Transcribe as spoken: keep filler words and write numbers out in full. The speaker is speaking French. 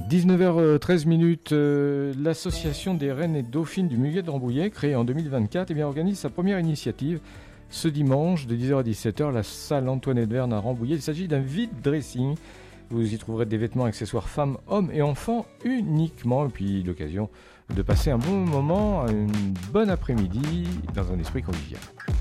dix-neuf heures treize minutes, euh, l'association des reines et dauphines du Muguet de Rambouillet, créée en deux mille vingt-quatre, eh bien, organise sa première initiative ce dimanche de dix heures à dix-sept heures, la salle Antoinette Verne à Rambouillet. Il s'agit d'un vide dressing. Vous y trouverez des vêtements, accessoires femmes, hommes et enfants uniquement. Et puis l'occasion de passer un bon moment, une bonne après-midi dans un esprit convivial.